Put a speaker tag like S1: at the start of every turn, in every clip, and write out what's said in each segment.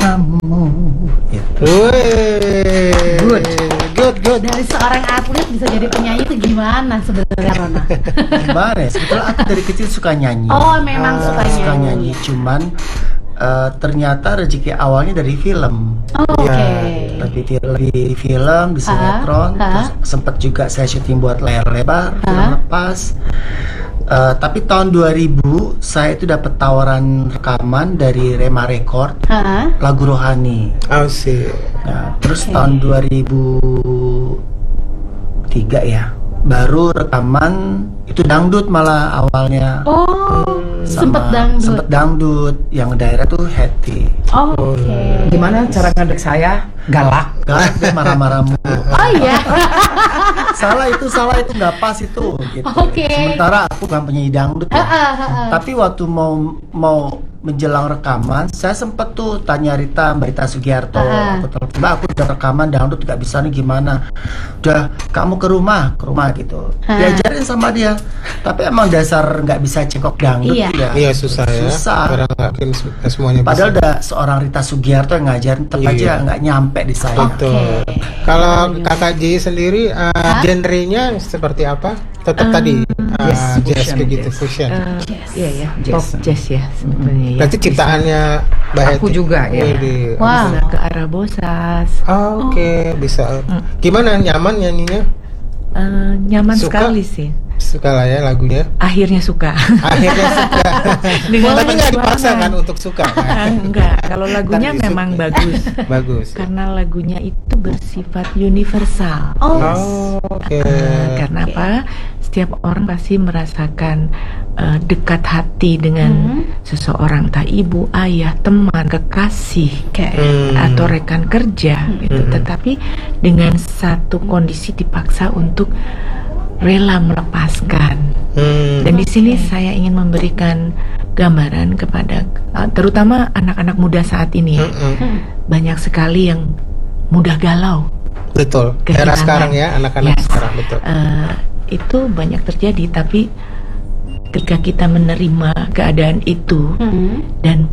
S1: kamu. Gitu.
S2: Good. Dari seorang atlet bisa jadi penyanyi itu gimana sebenarnya, Rona?
S1: Gimana ya? Sebetulnya aku dari kecil suka nyanyi.
S2: Oh, memang suka nyanyi.
S1: Cuman ternyata rezeki awalnya dari film.
S2: Oh, oke.
S1: Lebih film, di sinetron, terus sempat juga saya syuting buat layar lebar, film lepas. Tapi tahun 2000 saya itu dapat tawaran rekaman dari Rema Record, lagu Rohani.
S3: Oh sih.
S1: Nah, terus tahun 2003 ya, baru rekaman itu dangdut malah awalnya.
S2: Oh, sempet
S1: dangdut. Yang daerah tuh Hetty.
S2: Oh, oke.
S4: Gimana cara ngadek saya? Galak
S1: dia marah-marah mulu.
S2: Oh iya.
S1: salah itu nggak pas itu gitu.
S2: Oke.
S1: Sementara aku bukan penyanyi dangdut ya. Tapi waktu mau menjelang rekaman, saya sempet tuh tanya Mbak Rita Sugiarto, aku telepon, Mbak, aku udah rekaman dangdut nggak bisa nih, gimana? Udah, kamu ke rumah gitu. Diajarin sama dia. Tapi emang dasar nggak bisa cengkok dangdut ya.
S3: Iya, susah ya. Karena nggak semuanya
S1: padahal
S3: bisa.
S1: udah seorang Rita Sugiarto yang ngajarin, tetap aja nggak nyampe di saya.
S3: Betul. Kalau Kakak J sendiri, genrenya seperti apa? Tetap tadi jazz begitu, fusion.
S4: Iya, pop jazz ya sebetulnya.
S3: Berarti ciptaannya Mbak
S4: Aku
S3: Hetty.
S4: juga ya.
S2: Wow.
S4: Bisa ke arah Bosas.
S3: Oke, bisa. Gimana, nyaman nyanyinya?
S4: Nyaman
S3: Suka?
S4: sekali sih.
S3: Suka lah ya lagunya.
S4: Akhirnya suka.
S3: Akhirnya suka. Tapi nggak dipaksa kan untuk suka kan?
S4: Enggak, kalau lagunya
S3: Ntar
S4: memang
S3: disuka.
S4: bagus.
S3: Bagus.
S4: Karena lagunya itu bersifat universal.
S3: Oke.
S4: Karena apa? Setiap orang pasti merasakan dekat hati dengan seseorang, entah ibu, ayah, teman, kekasih, atau rekan kerja, gitu. Tetapi dengan satu kondisi dipaksa untuk rela melepaskan. Dan di sini saya ingin memberikan gambaran kepada terutama anak-anak muda saat ini. Banyak sekali yang mudah galau.
S3: Betul. Era sekarang ya, anak-anak sekarang, betul.
S4: Itu banyak terjadi, tapi ketika kita menerima keadaan itu dan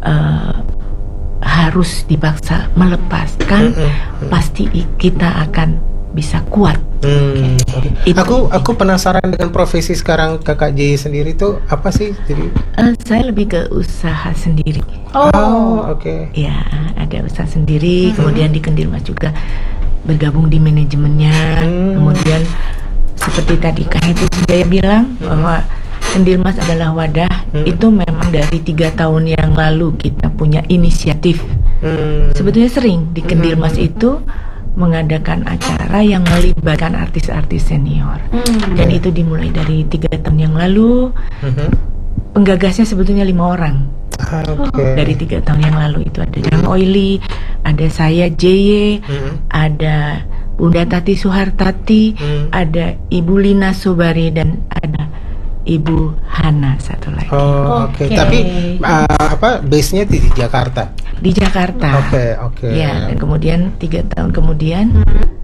S4: harus dipaksa melepaskan, pasti kita akan bisa kuat.
S3: Aku penasaran dengan profesi sekarang Kakak J sendiri tuh apa sih? Jadi
S4: saya lebih ke usaha sendiri.
S3: Oke.
S4: Ya, ada usaha sendiri. Kemudian di Kendirmas juga bergabung di manajemennya. Kemudian seperti tadi Kak Hetty Sujaya bilang bahwa Kendirmas adalah wadah. Itu memang dari 3 tahun yang lalu kita punya inisiatif. Sebetulnya sering di Kendirmas itu mengadakan acara yang melibatkan artis-artis senior. Dan itu dimulai dari 3 tahun yang lalu. Penggagasnya sebetulnya 5 orang. Dari 3 tahun yang lalu itu ada Jang Oili, ada saya JY, ada Bunda Tati Suhartati, ada Ibu Lina Sobari, dan ada Ibu Hana satu lagi.
S3: Oke. Tapi base-nya di Jakarta.
S4: Di Jakarta.
S3: Oke.
S4: Ya, dan kemudian 3 tahun kemudian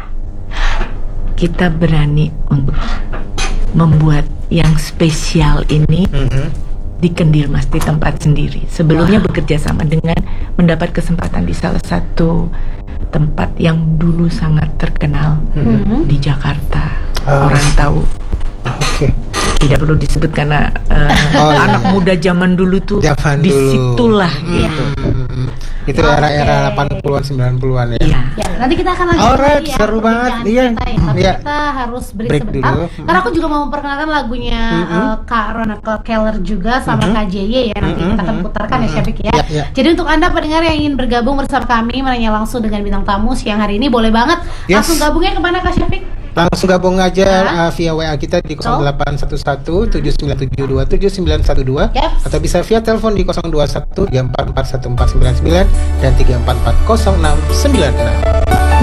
S4: kita berani untuk membuat yang spesial ini di Kendirmas, di tempat sendiri. Sebelumnya bekerja sama dengan mendapat kesempatan di salah satu tempat yang dulu sangat terkenal di Jakarta. Orang tahu. Tidak perlu disebut karena anak muda zaman dulu tuh disitulah gitu.
S3: Itu era-era 80-an 90-an ya.
S2: Ya, nanti kita akan lanjut
S3: Alright,
S2: lagi ya.
S3: seru banget. Iya.
S2: Tapi kita harus break sebentar.
S3: dulu.
S2: Karena aku juga mau memperkenalkan lagunya Kak Rona Keller juga sama Kak JY ya. Nanti kita akan putarkan ya, Syafiq ya. Jadi untuk Anda pendengar yang ingin bergabung bersama kami menanya langsung dengan bintang tamu siang hari ini, boleh banget langsung gabungnya kemana Kak Syafiq?
S3: Langsung gabung aja via WA kita di 0811 7972 7912 atau bisa via telepon di 021 344 1499 dan 344 0696.